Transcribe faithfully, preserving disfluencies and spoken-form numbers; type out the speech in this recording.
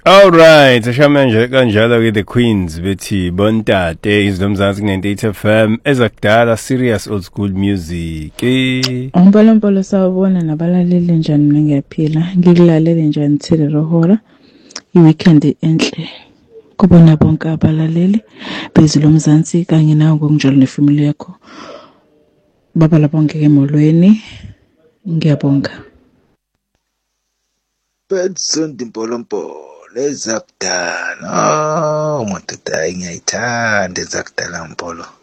Alright, sashamanje kanjalo ke the Queens bethi Bontate izomzansi ku ninety-eight F M ezakudala serious old school music. Eh Umbala mpolo sawubona nabalaleli njani ngiyaphila ngikulalele njani Thele Rohora iweekend enhle kubona bonke abalaleli bezilo mzansi kanye nawe ngokunjalo nefamily yakho baba labonke emolweni ngiyabonga. Bedzondi mpolompolo ezakudala. Oh, umuntu ngiyayithanda ezakudala mpolo.